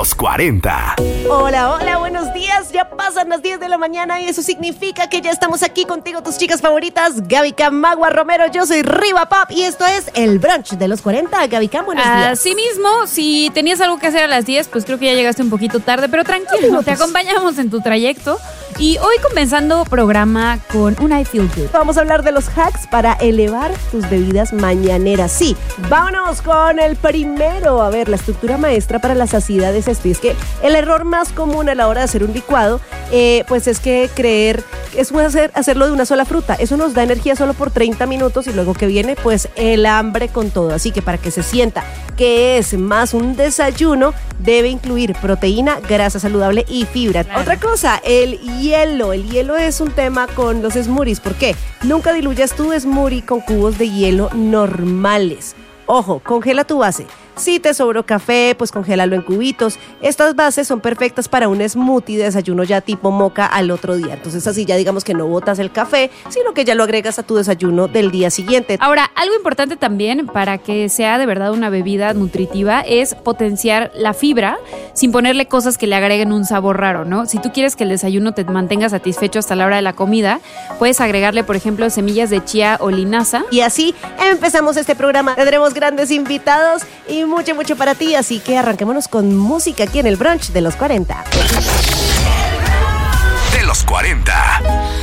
los 40. Hola, hola, buenos días. Ya pasan las 10 de la mañana y eso significa que ya estamos aquí contigo, tus chicas favoritas, Gaby Cam, Magua Romero. Yo soy Riva Pop y esto es el brunch de los 40. Gaby Cam, buenos días. Así mismo, si tenías algo que hacer a las 10, pues creo que ya llegaste un poquito tarde, pero tranquilo, te acompañamos en tu trayecto. Y hoy comenzando programa con un I Feel Good. Vamos a hablar de los hacks para elevar tus bebidas mañaneras. Sí, vámonos con el primero. A ver, la estructura maestra para la saciedad es esto. Y es que el error más común a la hora de hacer un licuado, pues es que creer que es hacerlo de una sola fruta. Eso nos da energía solo por 30 minutos y luego que viene, pues el hambre con todo. Así que para que se sienta que es más un desayuno, debe incluir proteína, grasa saludable y fibra. Claro. Otra cosa, el hielo. El hielo es un tema con los smoothies. ¿Por qué? Nunca diluyas tu smoothie con cubos de hielo normales. Ojo, congela tu base. Si te sobró café, pues congélalo en cubitos. Estas bases son perfectas para un smoothie de desayuno ya tipo moca al otro día. Entonces así ya digamos que no botas el café, sino que ya lo agregas a tu desayuno del día siguiente. Ahora, algo importante también para que sea de verdad una bebida nutritiva es potenciar la fibra sin ponerle cosas que le agreguen un sabor raro, ¿no? Si tú quieres que el desayuno te mantenga satisfecho hasta la hora de la comida, puedes agregarle, por ejemplo, semillas de chía o linaza. Y así empezamos este programa. Tendremos grandes invitados y mucho para ti, así que arranquémonos con música aquí en el brunch de los 40. De los 40.